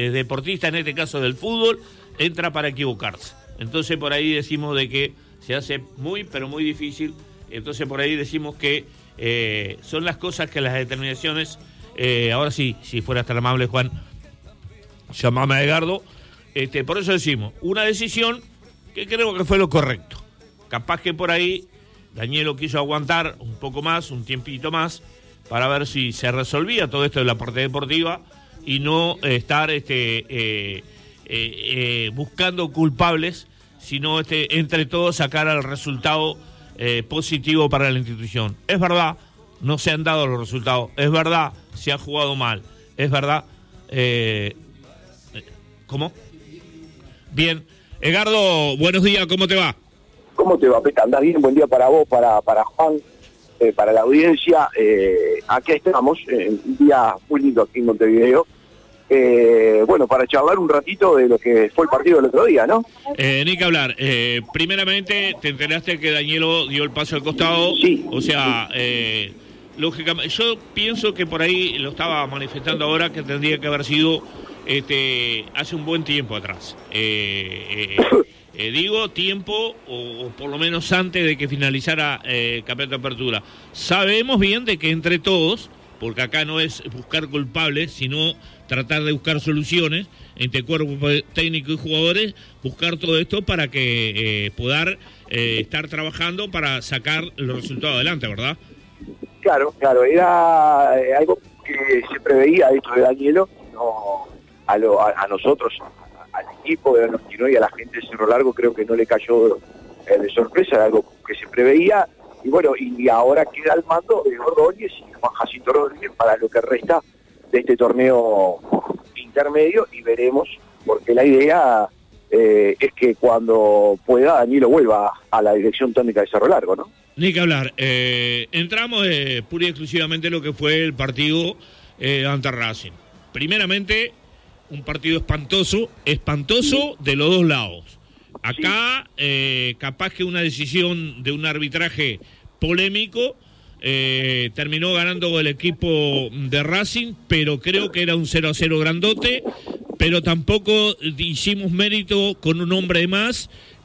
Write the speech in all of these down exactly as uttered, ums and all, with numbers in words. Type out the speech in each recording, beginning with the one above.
eh, deportista, en este caso del fútbol, entra para equivocarse. Entonces por ahí decimos de que se hace muy, pero muy difícil. Entonces por ahí decimos que eh, son las cosas que las determinaciones, eh, ahora sí, si fuera tan amable, Juan, llamame a Edgardo, este, por eso decimos, una decisión que creo que fue lo correcto. Capaz que por ahí Danielo quiso aguantar un poco más, un tiempito más, para ver si se resolvía todo esto de la parte deportiva y no eh, estar este, eh, eh, eh, buscando culpables, sino este, entre todos sacar el resultado eh, positivo para la institución. Es verdad, no se han dado los resultados, es verdad, se ha jugado mal, es verdad. Eh, ¿Cómo? Bien. Edgardo, buenos días, ¿cómo te va? ¿Cómo te va, Peta? ¿Andás bien? Buen día para vos, para, para Juan, eh, para la audiencia. Eh, aquí estamos, eh, un día muy lindo aquí en Montevideo. Eh, bueno, para charlar un ratito de lo que fue el partido del otro día, ¿no? Eh, ni que hablar. Eh, primeramente, te enteraste que Danielo dio el paso al costado. Sí. O sea, eh, lógicamente, yo pienso que por ahí lo estaba manifestando ahora que tendría que haber sido este hace un buen tiempo atrás. Eh, eh, eh, digo tiempo, o, o por lo menos antes de que finalizara eh, el campeonato de apertura. Sabemos bien de que entre todos, porque acá no es buscar culpables, sino tratar de buscar soluciones entre cuerpo técnico y jugadores, buscar todo esto para que eh, poder eh, estar trabajando para sacar los resultados adelante, ¿verdad? Claro, claro, era eh, algo que se preveía esto de Danielo, no a, lo, a, a nosotros, a, al equipo de Nostino y a la gente de Cerro Largo creo que no le cayó eh, de sorpresa, era algo que se preveía, y bueno, y ahora queda al mando de Ordóñez y Juan Jacinto Rodríguez para lo que resta de este torneo intermedio, y veremos, porque la idea eh, es que cuando pueda Danielo vuelva a la dirección técnica de Cerro Largo, ¿no? Ni que hablar. Eh, entramos eh, pura y exclusivamente en lo que fue el partido eh, ante Racing. Primeramente, un partido espantoso, espantoso de los dos lados. Acá, eh, capaz que una decisión de un arbitraje polémico, Eh, terminó ganando el equipo de Racing, pero creo que era un cero a cero grandote, pero tampoco hicimos mérito con un hombre más,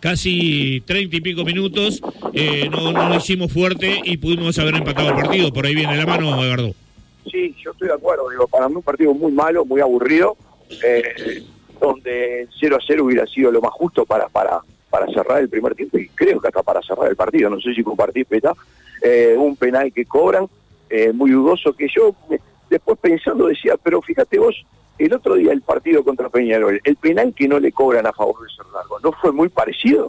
casi treinta y pico minutos, eh, no, no lo hicimos fuerte y pudimos haber empatado el partido. Por ahí viene la mano, Edgardo. Sí, yo estoy de acuerdo, digo, para mí un partido muy malo, muy aburrido, eh, donde el cero a cero hubiera sido lo más justo para, para, para cerrar el primer tiempo, y creo que hasta para cerrar el partido, no sé si compartís, Peta. Eh, un penal que cobran, eh, muy dudoso, que yo eh, después pensando decía, pero fíjate vos, el otro día el partido contra Peñarol, el penal que no le cobran a favor del Cerro Largo, ¿no fue muy parecido?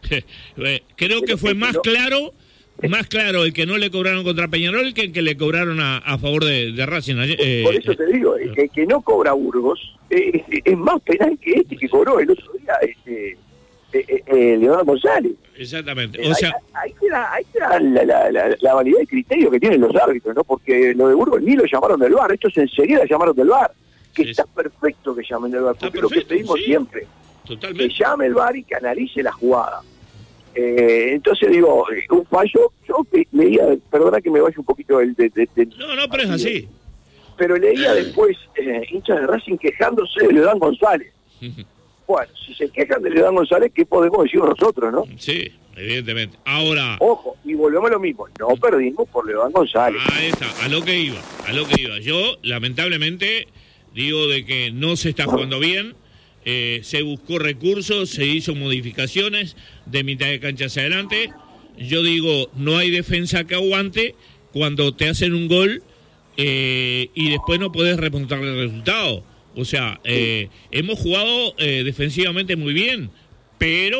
eh, creo que fue más claro, más claro el que no le cobraron contra Peñarol que el que le cobraron a, a favor de, de Racing. Eh, Por eso te digo, el que, el que no cobra Burgos eh, es, es más penal que este que cobró el otro día este eh, eh, eh, Leonardo González. Exactamente, Eh, o sea... Ahí, ahí queda, ahí queda la, la, la, la validez de criterio que tienen los árbitros, ¿no? Porque lo de Burgos ni lo llamaron del V A R, estos enseguida llamaron del V A R, que sí, está sí. perfecto que llamen del V A R, porque Está lo que perfecto, pedimos sí, siempre, totalmente. que llame el V A R y que analice la jugada. Eh, entonces digo, un fallo, yo leía, perdona que me vaya un poquito del... De, de, de, no, no, pero es así. Pero leía después eh, hinchas de Racing quejándose de Leodán González. Bueno, si se quejan de Leodán González, ¿qué podemos decir nosotros, no? Sí, evidentemente. Ahora... Ojo, y volvemos a lo mismo, no perdimos por Leodán González. Ahí está, a lo que iba, a lo que iba. Yo, lamentablemente, digo de que no se está jugando bien, eh, se buscó recursos, se hizo modificaciones de mitad de cancha hacia adelante. Yo digo, no hay defensa que aguante cuando te hacen un gol eh, y después no podés remontar el resultado. O sea, eh, hemos jugado eh, defensivamente muy bien, pero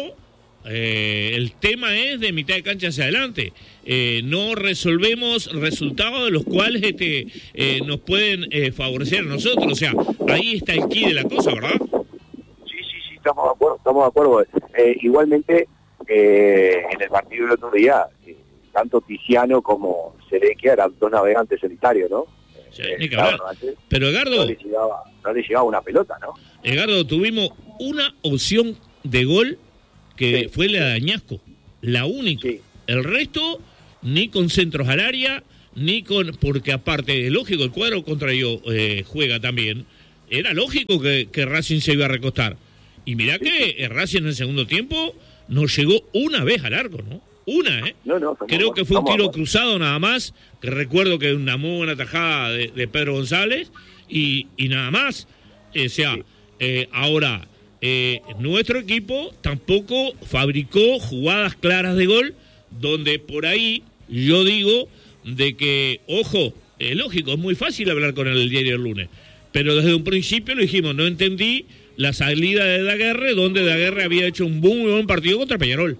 eh, el tema es de mitad de cancha hacia adelante. Eh, no resolvemos resultados de los cuales este, eh, nos pueden eh, favorecer a nosotros. O sea, ahí está el quid de la cosa, ¿verdad? Sí, sí, sí, estamos de acuerdo, estamos de acuerdo. Eh, igualmente, eh, en el partido del otro día, eh, tanto Tiziano como Serequia eran dos navegantes solitarios, ¿no? Sí, Eh, ni que claro, hablar. antes Pero Edgardo, no le llegaba, no le llegaba una pelota, ¿no? Edgardo, tuvimos una opción de gol que Sí. fue la de Añasco, la única. Sí. El resto, ni con centros al área, ni con... Porque aparte, es lógico, el cuadro contrario eh, juega también, era lógico que, que Racing se iba a recostar. Y mirá que el Racing en el segundo tiempo nos llegó una vez al arco, ¿no? Una, ¿eh? No, no, Creo que fue un tiro cruzado nada más, que recuerdo que una muy buena tajada de, de Pedro González, y, y nada más. O sea, sí. eh, ahora, eh, nuestro equipo tampoco fabricó jugadas claras de gol, donde por ahí yo digo de que, ojo, es lógico, es muy fácil hablar con el diario el lunes, pero desde un principio lo dijimos, no entendí la salida de Daguerre, donde Daguerre había hecho un muy buen partido contra Peñarol.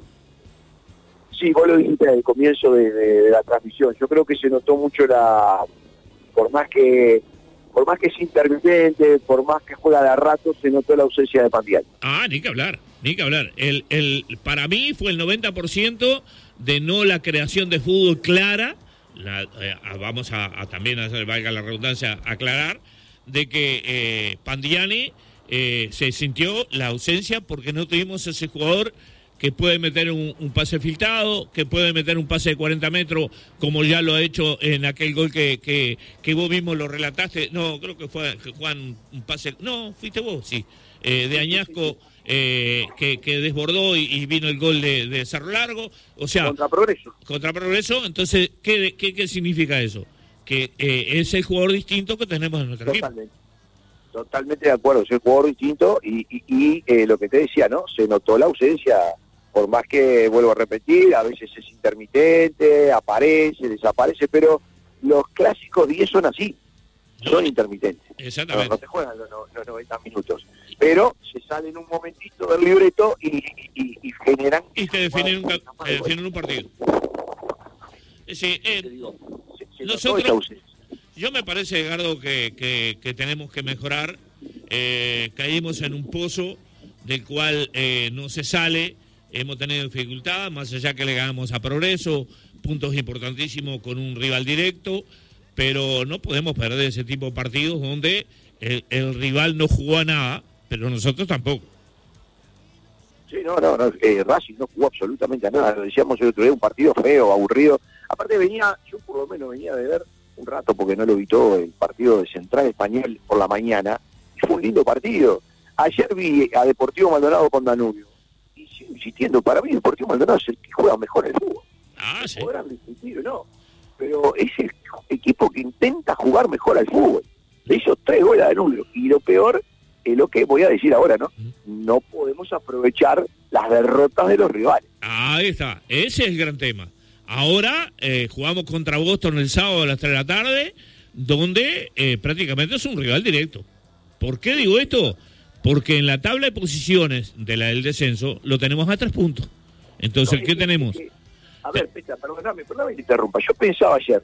Sí, vos lo dijiste al comienzo de, de, de la transmisión. Yo creo que se notó mucho la, por más que, por más que es intermitente, por más que juega de a rato, se notó la ausencia de Pandiani. Ah, ni que hablar, ni que hablar. El, el, para mí fue el noventa por ciento de no la creación de fútbol clara. La, eh, vamos a, a también hacer, valga la redundancia, aclarar de que eh, Pandiani eh, se sintió la ausencia porque no tuvimos ese jugador que puede meter un, un pase filtrado, que puede meter un pase de cuarenta metros, como ya lo ha hecho en aquel gol que, que, que vos mismo lo relataste. No, creo que fue Juan un pase, no, fuiste vos, sí, eh, de Añasco, eh, que, que desbordó y, y vino el gol de, de Cerro Largo. O sea, contra Progreso. Contra Progreso, entonces, ¿qué, qué, qué significa eso? Que eh, es el jugador distinto que tenemos en nuestro equipo. Totalmente. Totalmente de acuerdo, es el jugador distinto y, y, y eh, lo que te decía, ¿no? Se notó la ausencia. Por más que, vuelvo a repetir, a veces es intermitente, aparece, desaparece, pero los clásicos diez son así, no, son intermitentes. Exactamente. No, no te juegan los, los noventa minutos, pero se salen un momentito del libreto y, y, y generan... Y te definen un, te definen un partido. Sí, eh, digo, se, se nosotros, yo me parece, Edgardo, que, que, que tenemos que mejorar. Eh, caímos en un pozo del cual eh, no se sale. Hemos tenido dificultad, más allá que le ganamos a Progreso, puntos importantísimos con un rival directo, pero no podemos perder ese tipo de partidos donde el, el rival no jugó a nada, pero nosotros tampoco. Sí, no, no, no eh, Racing no jugó absolutamente a nada, lo decíamos el otro día, un partido feo, aburrido. Aparte venía, yo por lo menos venía de ver un rato, porque no lo vi todo, el partido de Central Español por la mañana, y fue un lindo partido. Ayer vi a Deportivo Maldonado con Danubio. Insistiendo, para mí Deportivo Maldonado es el que juega mejor el fútbol. Ah, sí. Podrán discutir, ¿no? Pero es el equipo que intenta jugar mejor al fútbol. Le hizo tres goles a Danubio. Y lo peor es lo que voy a decir ahora, ¿no? No podemos aprovechar las derrotas de los rivales. Ahí está. Ese es el gran tema. Ahora eh, jugamos contra Boston el sábado a las tres de la tarde, donde eh, prácticamente es un rival directo. ¿Por qué digo esto? Porque en la tabla de posiciones de la del descenso lo tenemos a tres puntos. Entonces, no, ¿qué es, tenemos? Es, a ver, Pecha, perdóname, perdóname que te interrumpa. Yo pensaba ayer,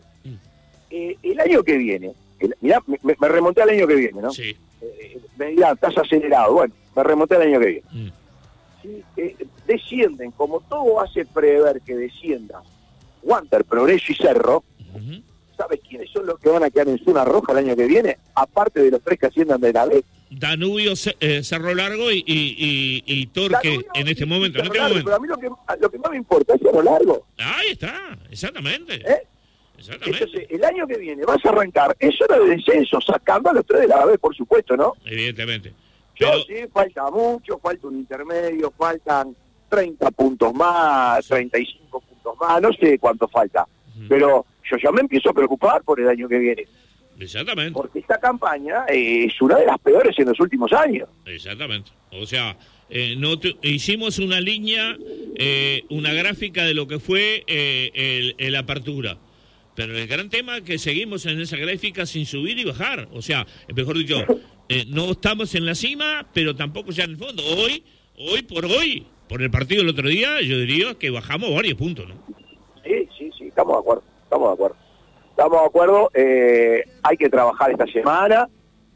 eh, el año que viene, el, mirá, me, me remonté al año que viene, ¿no? Sí. Eh, me dirán, estás acelerado. Bueno, me remonté al año que viene. Mm. Sí, eh, descienden, como todo hace prever que descienda Wanter, Progreso y Cerro. Uh-huh. ¿Sabes quiénes son los que van a quedar en zona roja el año que viene? Aparte de los tres que asciendan de la B. Danubio, eh, Cerro Largo y, y, y, y Torque Danubio, en este momento. En este Largo, momento. Pero a mí lo que, lo que más me importa es Cerro Largo. Ahí está, exactamente. ¿Eh? Exactamente. Entonces, el año que viene vas a arrancar en zona de descenso, sacando a los tres de la B, por supuesto, ¿no? Evidentemente. Pero Yo, sí, falta mucho, falta un intermedio, faltan treinta puntos más, treinta y cinco puntos más, no sé cuánto falta. Uh-huh. Pero yo ya me empiezo a preocupar por el año que viene. Exactamente. Porque esta campaña eh, es una de las peores en los últimos años. Exactamente. O sea, eh, no te, hicimos una línea, eh, una gráfica de lo que fue eh, el, el apertura. Pero el gran tema es que seguimos en esa gráfica sin subir y bajar. O sea, mejor dicho, eh, no estamos en la cima, pero tampoco ya en el fondo. Hoy, hoy por hoy, por el partido del otro día, yo diría que bajamos varios puntos, ¿no? Sí, sí, sí, estamos de acuerdo, estamos de acuerdo. Estamos de acuerdo, eh, hay que trabajar esta semana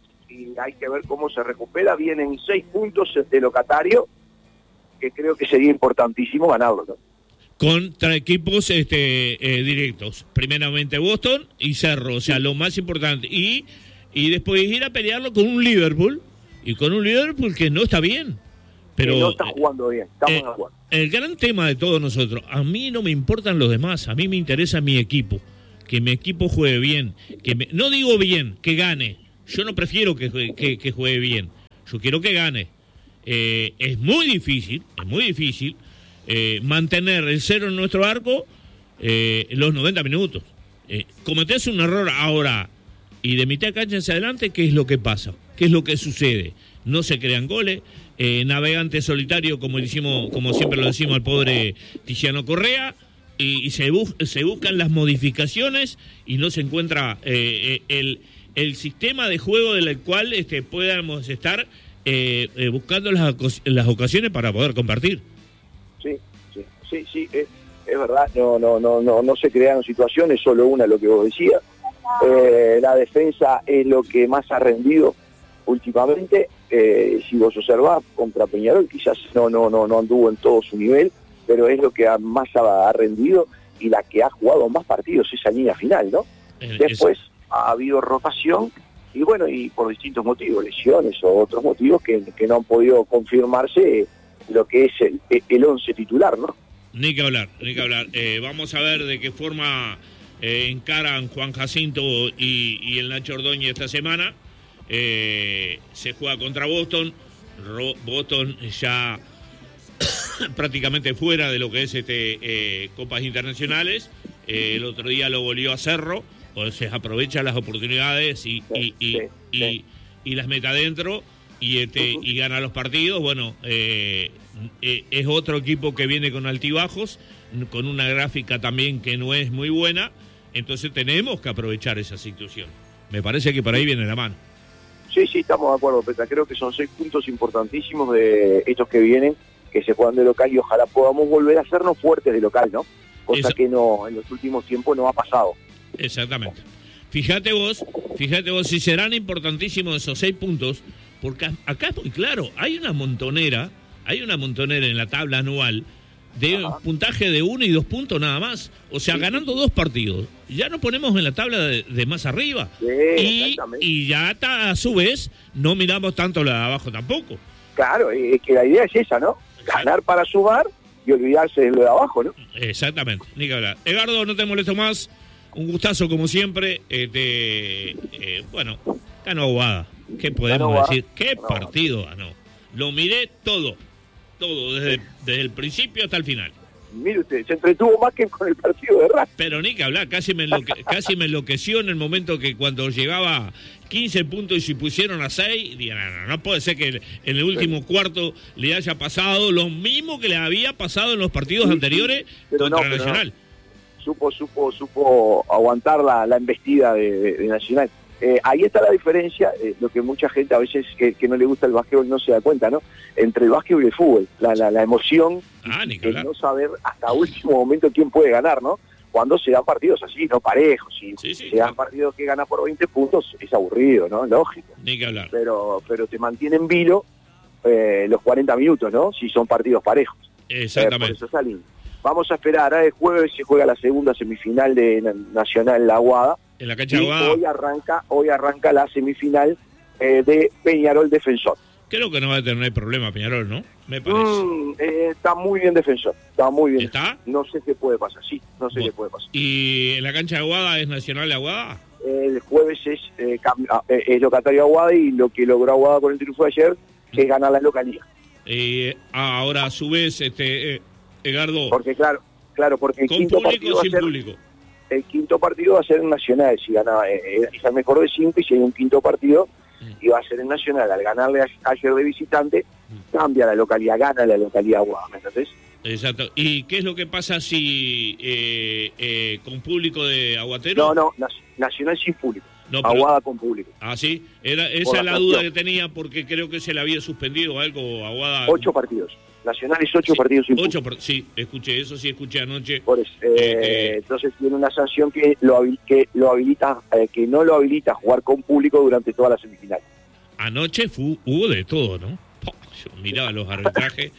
y hay que ver cómo se recupera. Vienen seis puntos de locatario, que creo que sería importantísimo ganarlo, ¿no? Contra equipos este, eh, directos, primeramente Boston y Cerro, o sea, lo más importante. Y, y después ir a pelearlo con un Liverpool, y con un Liverpool que no está bien. Pero que no está jugando bien, estamos eh, de acuerdo. El gran tema de todos nosotros, a mí no me importan los demás, a mí me interesa mi equipo. Que mi equipo juegue bien, que me, no digo bien, que gane. yo no prefiero que, que, que juegue bien, yo quiero que gane. Eh, es muy difícil, es muy difícil eh, mantener el cero en nuestro arco eh, los noventa minutos. Eh, cometés un error ahora y de mitad de cancha hacia adelante, ¿qué es lo que pasa? ¿Qué es lo que sucede? No se crean goles, eh, navegante solitario, como decimos, como siempre lo decimos al pobre Tiziano Correa, y, y se, bus se buscan las modificaciones y no se encuentra eh, el, el sistema de juego del cual este, podamos estar eh, eh, buscando las, las ocasiones para poder compartir. Sí, sí, sí, sí, es, es verdad, no, no, no, no, no se crearon situaciones, solo una, lo que vos decías. Eh, la defensa es lo que más ha rendido últimamente. Eh, si vos observás contra Peñarol, quizás no, no, no, no anduvo en todo su nivel, pero es lo que más ha, ha rendido y la que ha jugado más partidos, esa línea final, ¿no? Eh, Después eso. Ha habido rotación y bueno, y por distintos motivos, lesiones o otros motivos que, que no han podido confirmarse lo que es el, el once titular, ¿no? Ni que hablar, ni que hablar. Eh, vamos a ver de qué forma eh, encaran Juan Jacinto y, y el Nacho Ordóñez esta semana. Eh, se juega contra Boston. Ro Boston ya prácticamente fuera de lo que es este eh, Copas Internacionales. Eh, el otro día lo goleó a Cerro. O sea, aprovecha las oportunidades y, y, y, sí, sí. y, y las mete adentro y, este, uh-huh. y gana los partidos. Bueno, eh, eh, es otro equipo que viene con altibajos, con una gráfica también que no es muy buena. Entonces tenemos que aprovechar esa situación. Me parece que por ahí viene la mano. Sí, sí, estamos de acuerdo, Petra. Creo que son seis puntos importantísimos de estos que vienen, que se juegan de local y ojalá podamos volver a hacernos fuertes de local, ¿no? Cosa Esa... que no en los últimos tiempos no ha pasado. Exactamente. Fíjate vos, fíjate vos si serán importantísimos esos seis puntos, porque acá es muy claro, hay una montonera, hay una montonera en la tabla anual de Ajá. puntaje de uno y dos puntos nada más. O sea, sí. ganando dos partidos, ya nos ponemos en la tabla de, de más arriba. Sí, y, y ya ta, a su vez no miramos tanto la de abajo tampoco. Claro, es que la idea es esa, ¿no? Ganar para sumar y olvidarse de lo de abajo, ¿no? Exactamente, ni que hablar. Edgardo, no te molesto más. Un gustazo como siempre. Este, eh, bueno, ganó Aguada. ¿Qué podemos ganó decir? ¿Qué ganó. partido ganó? Lo miré todo. Todo, desde, desde el principio hasta el final. Mire usted, se entretuvo más que con el partido de Racing. Pero ni que hablar, casi me, enloque, casi me enloqueció en el momento que cuando llegaba quince puntos y se pusieron a seis, dije, no, no, no puede ser que en el último sí. cuarto le haya pasado lo mismo que le había pasado en los partidos sí, anteriores sí, contra no, Nacional. No. Supo, supo, supo aguantar la, la embestida de, de, de Nacional. Eh, ahí está la diferencia, eh, lo que mucha gente a veces que, que no le gusta el básquetbol no se da cuenta, ¿no? Entre el básquetbol y el fútbol, la, la, la emoción ah, de no saber hasta último momento quién puede ganar, ¿no? Cuando se dan partidos así, no parejos, si sí, sí, se dan no. partidos que ganan por veinte puntos, es aburrido, ¿no? Lógico. Ni que hablar. Pero, pero te mantienen vilo eh, los cuarenta minutos, ¿no? Si son partidos parejos. Exactamente. Eh, por eso está lindo. Vamos a esperar, ¿eh? El jueves se juega la segunda semifinal de Nacional La Aguada. En la cancha de Aguada. Hoy arranca, hoy arranca la semifinal eh, de Peñarol Defensor. Creo que no va a tener problema Peñarol, ¿no? Me parece. Mm, eh, está muy bien Defensor, está muy bien. ¿Está? No sé qué puede pasar, sí, no sé bueno. qué puede pasar. ¿Y en la cancha de Aguada es Nacional de Aguada? El jueves es, eh, eh, es locatario Aguada y lo que logró Aguada con el triunfo de ayer mm. es ganar la localía. Eh, ahora, a su vez, este... Eh, Edgardo. Porque claro, claro, porque el ¿con quinto público partido o sin va a ser, público? El quinto partido va a ser en Nacional, si gana, eh, es el mejor de cinco y si hay un quinto partido, mm. y va a ser en Nacional. Al ganarle a, ayer de visitante, mm. cambia la localidad, gana la localidad Aguada, ¿me entendés? Exacto. ¿Y qué es lo que pasa si eh, eh, con público de Aguatero? No, no, Nacional sin público. No, pero... Aguada con público. Ah, sí. Era, esa es la, la duda que tenía porque creo que se le había suspendido algo a Aguada. Ocho partidos. Nacional es ocho sí, partidos sin ocho por, sí, escuché, eso sí escuché anoche. Por eso, eh, eh, eh, entonces tiene una sanción que lo, que lo habilita, eh, que no lo habilita a jugar con público durante toda la semifinal. Anoche fue, hubo de todo, ¿no? Yo miraba los arbitrajes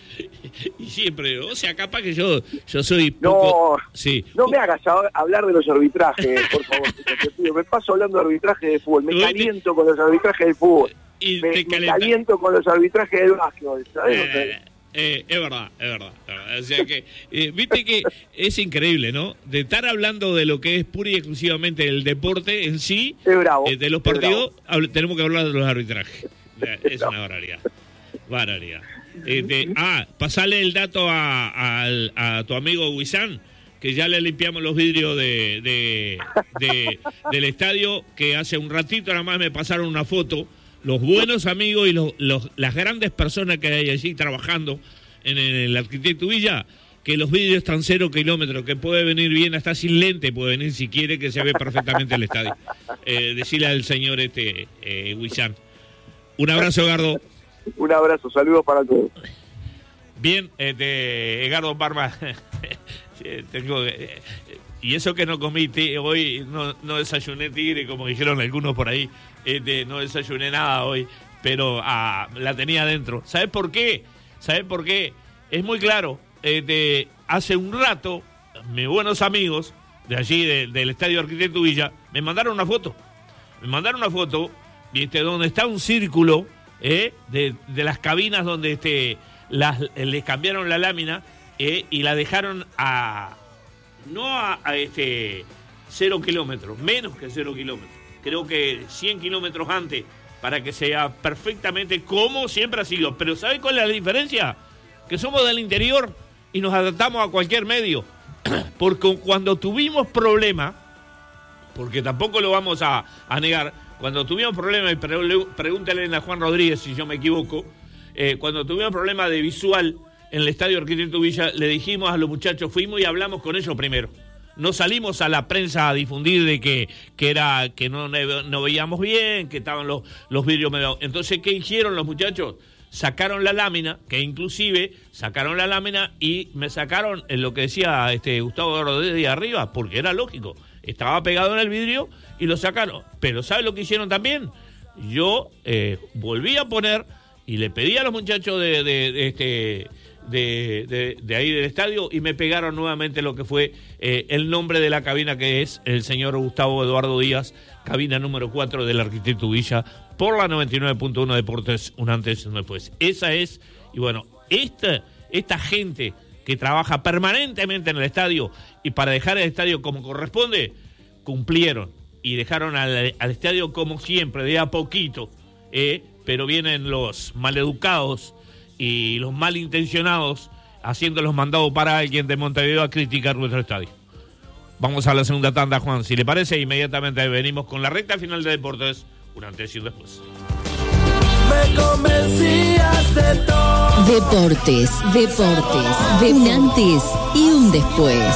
y siempre, o sea, capaz que yo yo soy poco... No, sí. no me hagas hablar de los arbitrajes, por favor. Te pido. Me paso hablando de arbitraje de fútbol, me caliento te... con los arbitrajes del fútbol. Y me, te me caliento con los arbitrajes del básquetbol, ¿sabes? Eh, Eh, es verdad, es verdad, es verdad. O sea que, eh, viste que es increíble, ¿no? De estar hablando de lo que es pura y exclusivamente el deporte en sí, es bravo, eh, de los partidos, habl- tenemos que hablar de los arbitrajes. Es una barbaridad. Barbaridad. Este, ah, pasale el dato a, a, a tu amigo Huizán, que ya le limpiamos los vidrios de, de, de, del estadio, que hace un ratito nada más me pasaron una foto. Los buenos amigos y los, los, las grandes personas que hay allí trabajando en el Arquitecto Villa, que los vidrios están cero kilómetros, que puede venir bien hasta sin lente, puede venir si quiere, que se ve perfectamente el estadio. Eh, decirle al señor este eh, Huizán. Un abrazo, Edgardo. Un abrazo, saludos para todos. Bien, este, Edgardo Parma. Tengo, eh, y eso que no comí t- hoy, no, no desayuné tigre, como dijeron algunos por ahí. Este, no desayuné nada hoy, pero ah, la tenía adentro. ¿Sabes por qué? ¿Sabes por qué? Es muy claro. Este, hace un rato, mis buenos amigos de allí, de, del Estadio Arquitecto Villa, me mandaron una foto. Me mandaron una foto este, donde está un círculo eh, de, de las cabinas donde este, las, les cambiaron la lámina eh, y la dejaron a no a, a este cero kilómetros, menos que cero kilómetros. Creo que cien kilómetros antes, para que sea perfectamente como siempre ha sido. Pero ¿sabe cuál es la diferencia? Que somos del interior y nos adaptamos a cualquier medio. Porque cuando tuvimos problemas, porque tampoco lo vamos a, a negar, cuando tuvimos problemas, y pre- pregúntale a Juan Rodríguez si yo me equivoco, eh, cuando tuvimos problemas de visual en el Estadio Arquitecto Villa, le dijimos a los muchachos, fuimos y hablamos con ellos primero. No salimos a la prensa a difundir de que, que era que no, no veíamos bien, que estaban los, los vidrios medio. Entonces, ¿qué hicieron los muchachos? Sacaron la lámina, que inclusive sacaron la lámina y me sacaron en lo que decía este Gustavo Rodríguez de arriba, porque era lógico. Estaba pegado en el vidrio y lo sacaron. Pero ¿sabe lo que hicieron también? Yo eh, volví a poner y le pedí a los muchachos de, de, de este... De, de, de ahí del estadio y me pegaron nuevamente lo que fue eh, el nombre de la cabina, que es el señor Gustavo Eduardo Díaz, cabina número cuatro del Arquitecto Villa, por la noventa y nueve punto uno Deportes, un antes y un después. Esa es, y bueno, esta, esta gente que trabaja permanentemente en el estadio y para dejar el estadio como corresponde, cumplieron y dejaron al, al estadio como siempre, de a poquito, eh, pero vienen los maleducados y los malintencionados haciendo los mandados para alguien de Montevideo a criticar nuestro estadio. Vamos a la segunda tanda, Juan. Si le parece, inmediatamente venimos con la recta final de Deportes, un antes y un después. Me convencías de todo. Deportes, deportes, de un antes y un después.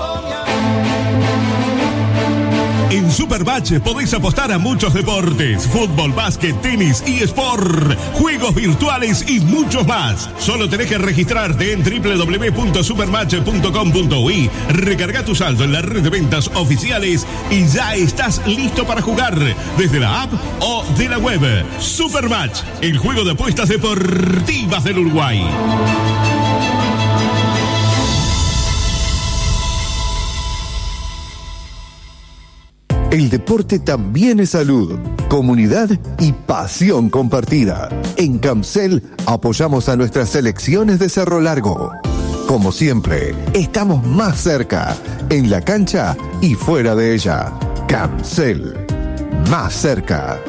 En Supermatch podéis apostar a muchos deportes: fútbol, básquet, tenis, eSport, juegos virtuales y muchos más. Solo tenés que registrarte en doble u doble u doble u punto supermatch punto com punto u i, recarga tu saldo en la red de ventas oficiales y ya estás listo para jugar desde la app o de la web. Supermatch, el juego de apuestas deportivas del Uruguay. El deporte también es salud, comunidad y pasión compartida. En Camcel apoyamos a nuestras selecciones de Cerro Largo. Como siempre, estamos más cerca, en la cancha y fuera de ella. Camcel, más cerca.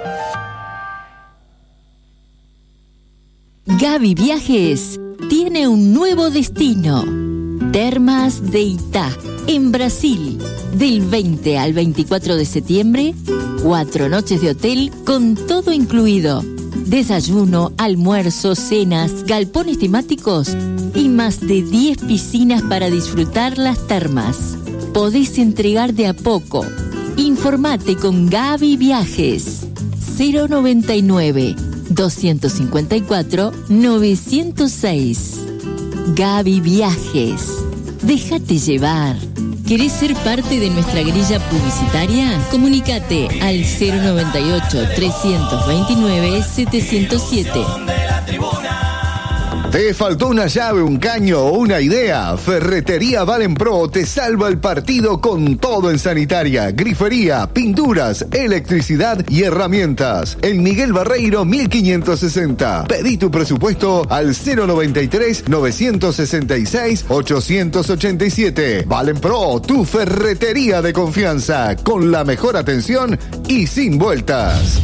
Gaby Viajes tiene un nuevo destino. Termas de Itá, en Brasil. Del veinte al veinticuatro de septiembre, cuatro noches de hotel con todo incluido. Desayuno, almuerzo, cenas, galpones temáticos y más de diez piscinas para disfrutar las termas. Podés entregar de a poco. Informate con Gaby Viajes. cero noventa y nueve, doscientos cincuenta y cuatro, novecientos seis. Gaby Viajes. Déjate llevar. ¿Querés ser parte de nuestra grilla publicitaria? Comunícate al cero noventa y ocho, trescientos veintinueve, setecientos siete. ¿Te faltó una llave, un caño o una idea? Ferretería Valen Pro te salva el partido con todo en sanitaria, grifería, pinturas, electricidad y herramientas. En Miguel Barreiro mil quinientos sesenta. Pedí tu presupuesto al cero noventa y tres, novecientos sesenta y seis, ochocientos ochenta y siete. Valen Pro, tu ferretería de confianza, con la mejor atención y sin vueltas.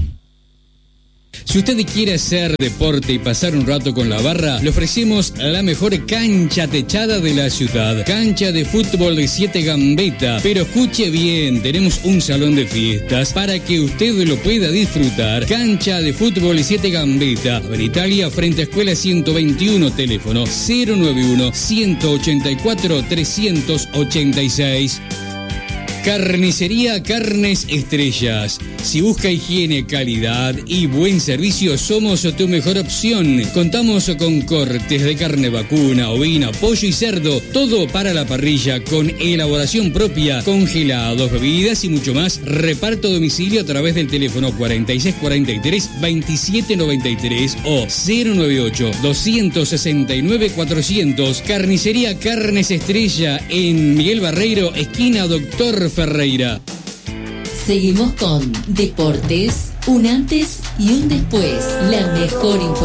Si usted quiere hacer deporte y pasar un rato con la barra, le ofrecemos la mejor cancha techada de la ciudad. Cancha de fútbol de siete Gambetta. Pero escuche bien, tenemos un salón de fiestas para que usted lo pueda disfrutar. Cancha de fútbol de siete Gambetta. En Italia, frente a Escuela ciento veintiuno, teléfono cero noventa y uno, ciento ochenta y cuatro, trescientos ochenta y seis. Carnicería Carnes Estrellas. Si busca higiene, calidad y buen servicio, somos tu mejor opción. Contamos con cortes de carne vacuna, ovina, pollo y cerdo, todo para la parrilla, con elaboración propia, congelados, bebidas y mucho más. Reparto a domicilio a través del teléfono cuarenta y seis cuarenta y tres, veintisiete noventa y tres o cero noventa y ocho, doscientos sesenta y nueve, cuatrocientos. Carnicería Carnes Estrella en Miguel Barreiro, esquina Doctor Ferreira. Seguimos con Deportes, un antes y un después. La mejor información.